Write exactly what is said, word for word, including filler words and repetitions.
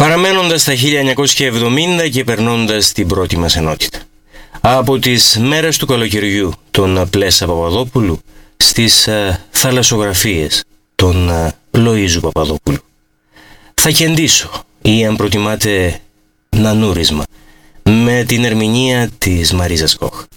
Παραμένοντας τα χίλια εννιακόσια εβδομήντα και περνώντας την πρώτη μας ενότητα. Από τις μέρες του καλοκαιριού των Πλέσα Παπαδόπουλου στις α, θαλασσογραφίες των α, Λοΐζου Παπαδόπουλου. Θα κεντήσω ή αν προτιμάτε νανούρισμα με την ερμηνεία της Μαρίζας Κοχ.